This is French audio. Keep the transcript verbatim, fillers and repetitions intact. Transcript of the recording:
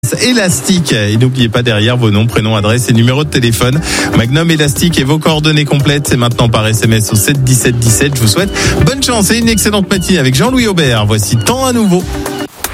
Élastique. Et n'oubliez pas derrière vos noms, prénoms, adresses et numéros de téléphone. Magnum Élastique et vos coordonnées complètes, c'est maintenant par S M S au sept dix-sept dix-sept. Je vous souhaite bonne chance et une excellente matinée avec Jean-Louis Aubert. Voici Temps à nouveau.